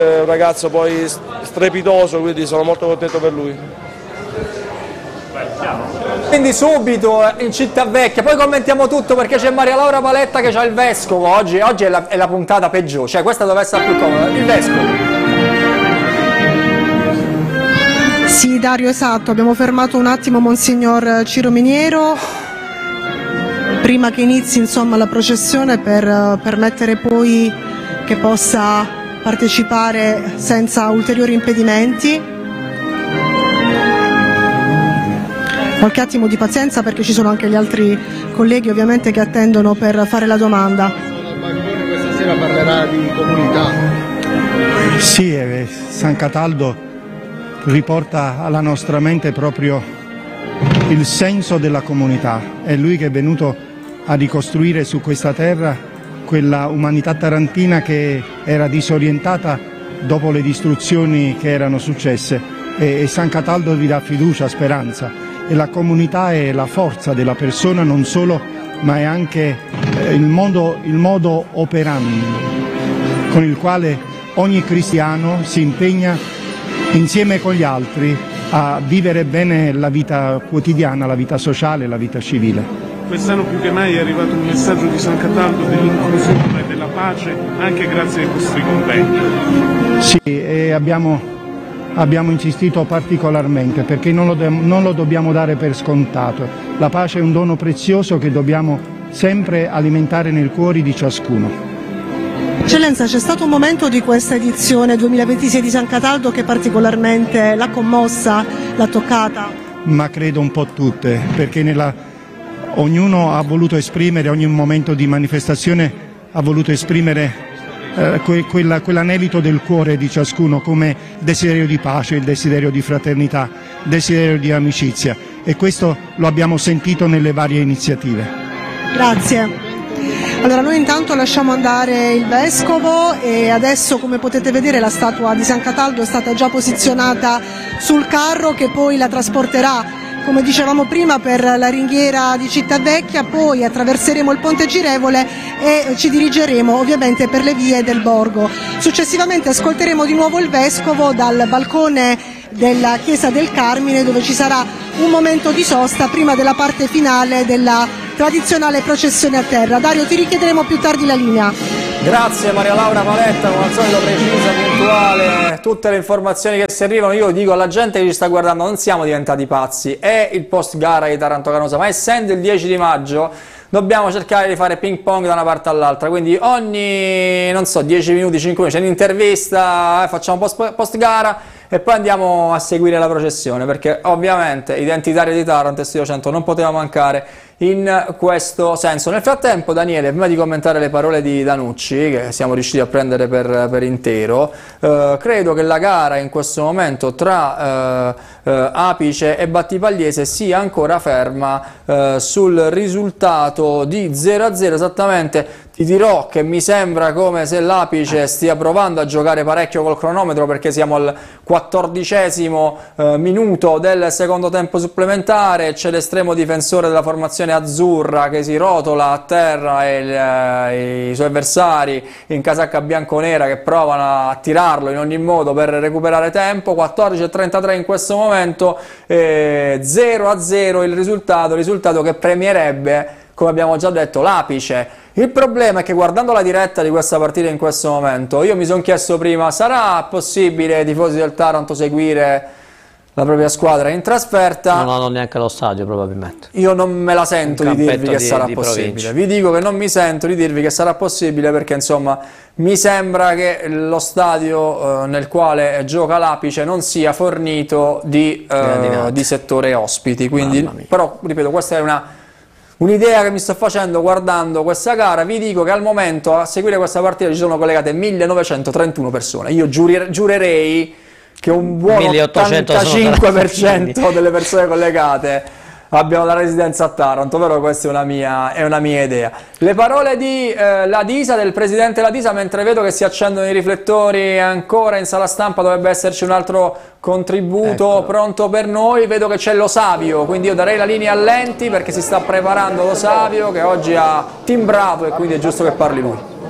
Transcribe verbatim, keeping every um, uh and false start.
È un ragazzo poi strepitoso, quindi sono molto contento per lui. Quindi subito in Cittavecchia, poi commentiamo tutto perché c'è Maria Laura Paletta che c'ha il vescovo, oggi, oggi è, la, è la puntata peggiore, cioè questa doveva essere più comoda, il vescovo. Sì Dario, esatto, abbiamo fermato un attimo Monsignor Ciro Miniero prima che inizi insomma la processione per uh, permettere poi che possa partecipare senza ulteriori impedimenti. Qualche attimo di pazienza perché ci sono anche gli altri colleghi ovviamente che attendono per fare la domanda. Questa sera parlerà di comunità. Sì, eh, San Cataldo riporta alla nostra mente proprio il senso della comunità. È lui che è venuto a ricostruire su questa terra quella umanità tarantina che era disorientata dopo le distruzioni che erano successe e, e San Cataldo vi dà fiducia, speranza. E la comunità è la forza della persona non solo, ma è anche eh, il, modo, il modo operandi con il quale ogni cristiano si impegna insieme con gli altri a vivere bene la vita quotidiana, la vita sociale, la vita civile. Quest'anno più che mai è arrivato un messaggio di San Cataldo dell'inclusione e della pace anche grazie ai vostri convegni. Sì, e abbiamo... Abbiamo insistito particolarmente perché non lo, non lo dobbiamo dare per scontato. La pace è un dono prezioso che dobbiamo sempre alimentare nel cuore di ciascuno. Eccellenza, c'è stato un momento di questa edizione duemilaventisei di San Cataldo che particolarmente l'ha commossa, l'ha toccata? Ma credo un po' tutte, perché nella, ognuno ha voluto esprimere, ogni momento di manifestazione ha voluto esprimere Eh, que, quella, quell'anelito del cuore di ciascuno come desiderio di pace, il desiderio di fraternità, desiderio di amicizia e questo lo abbiamo sentito nelle varie iniziative. Grazie. Allora noi intanto lasciamo andare il Vescovo e adesso come potete vedere la statua di San Cataldo è stata già posizionata sul carro che poi la trasporterà, come dicevamo prima, per la ringhiera di Cittavecchia, poi attraverseremo il ponte girevole e ci dirigeremo ovviamente per le vie del borgo. Successivamente ascolteremo di nuovo il Vescovo dal balcone della Chiesa del Carmine dove ci sarà un momento di sosta prima della parte finale della tradizionale processione a terra. Dario, ti richiederemo più tardi la linea. Grazie Maria Laura Paletta, come al solito precisa, puntuale, tutte le informazioni che si arrivano. Io dico alla gente che ci sta guardando, non siamo diventati pazzi, è il post gara di Taranto Canosa, ma essendo il dieci di maggio dobbiamo cercare di fare ping pong da una parte all'altra, quindi ogni, non so, dieci minuti, cinque minuti c'è un'intervista, eh, facciamo post, post gara e poi andiamo a seguire la processione, perché ovviamente Identitario di Taranto e Studio cento non poteva mancare in questo senso. Nel frattempo, Daniele, prima di commentare le parole di Danucci, che siamo riusciti a prendere per, per intero, eh, credo che la gara in questo momento tra eh, eh, Apice e Battipagliese sia ancora ferma eh, sul risultato di zero a zero, esattamente. Ti dirò che mi sembra come se l'Apice stia provando a giocare parecchio col cronometro, perché siamo al quattordicesimo eh, minuto del secondo tempo supplementare, c'è l'estremo difensore della formazione azzurra che si rotola a terra e il, eh, i suoi avversari in casacca bianconera che provano a tirarlo in ogni modo per recuperare tempo. Quattordici e trentatré in questo momento, eh, zero a zero il risultato, risultato che premierebbe, come abbiamo già detto, l'Apice. Il problema è che guardando la diretta di questa partita in questo momento, io mi sono chiesto prima, sarà possibile ai tifosi del Taranto seguire la propria squadra in trasferta? Non hanno neanche lo stadio probabilmente. Io non me la sento di dirvi che di, sarà di possibile. Provincia. Vi dico che non mi sento di dirvi che sarà possibile perché insomma mi sembra che lo stadio eh, nel quale gioca l'Apice non sia fornito di, eh, di settore ospiti. Quindi, però ripeto, questa è una... un'idea che mi sto facendo guardando questa gara. Vi dico che al momento a seguire questa partita ci sono collegate millenovecentotrentuno persone. Io giure, giurerei che un buon ottantacinque per cento delle persone collegate abbiano la residenza a Taranto, però questa è una mia, è una mia idea. Le parole di eh, Ladisa, del presidente Ladisa, mentre vedo che si accendono i riflettori ancora in sala stampa, dovrebbe esserci un altro contributo ecco. Pronto per noi, vedo che c'è lo Savio, quindi io darei la linea a Lenti perché si sta preparando lo Savio che oggi ha timbrato e quindi è giusto che parli lui.